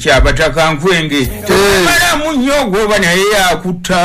Kyabataka nkwenge mara munyogo bana yakutta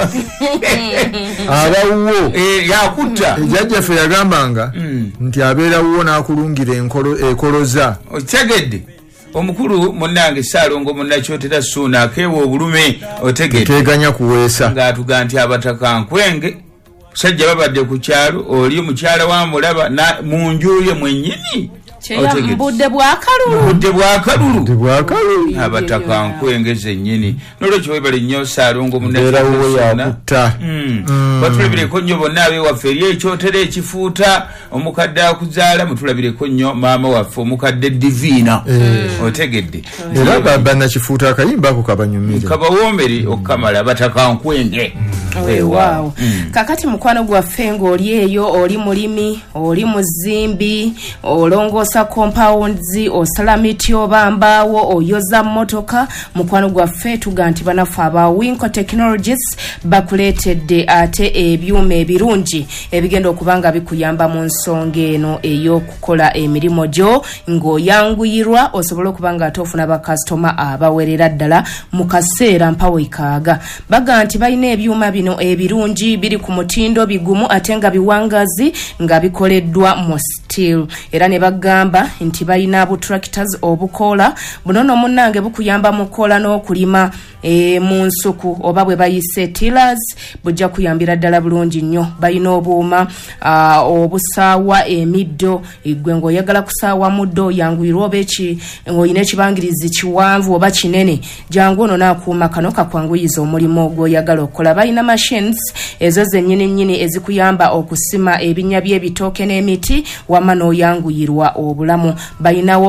abawo yakutta ejjaffe yagambanga nti abeera wuwo n'akulungira ekoloza otegedde omukulu munnange Saalongo munnakyotera Ssuuna akeewa obulume otegedde teganya kuweesa ng'atuga nti abataka nkwenge sajja babadde ku kyalo oli mukyala wa mulaba mu nju ye mwennyini budde bwakalulu abataka nkwengeze nnyini nolwekyo webale nnyo Saalongo munnakyotera batulabireko nnyo bonna abewaffe eri ekyotera ekifuuta omukadde akuzaala mutulabireko nnyo maama waffe omukadde Divina otegedde era baba nakifuuta akayimba ako kabanyumire kabawombere okukamala abataka nkwenge wow. Kakati mukwano gwaffe ng'oli eyo oli mulimi oli muzimbi olongosa compounds osala miti oba mbaawo oyoza motoka mukwano gwaffe tuga nti banafu aba Winco Technologies bakuleetedde ate ebyuma ebirungi ebigenda okubanga bikuyamba mu nsonga eno ey'okukola emirimu gyo ng'oyanguyirwa osobola okubanga ate ofuna bakasitoma abawerera ddala mu kaseera mpawekaaga baga nti balina ebyuma bino ebirungi biri ku mutindo bigumu ate nga biwangazi nga bikoleddwa mu steel era ne bagamba nti balina abo tractors obukoola bunono munnange bukuyamba mu koola n'okulima mu nsuku oba bwe bayise tillers bujja kuyambira ddala bulungi nnyo balina obuuma obusaawa emiddo gwe ng'oyagala kusaawa muddo yanguyirwa oba ng'olina ekibangirizi kiwanvu oba kinene jangu ono n'akuuma kano kakwanguyiza omulimu gw'oyagala okukola balina machines ezo zennyini nnyini ezikuyamba okusima ebinnya by'ebitooke n'emiti wama n'oyanguyirwa obulamu balinawo